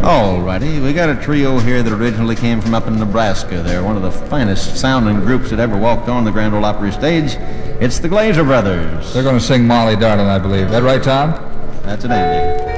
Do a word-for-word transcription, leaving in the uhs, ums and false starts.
Alrighty, we got a trio here that originally came from up in Nebraska. They're one of the finest sounding groups that ever walked on the Grand Ole Opry stage. It's the Glazer Brothers. They're going to sing Molly Darling, I believe. That right, Tom? That's it, Andy.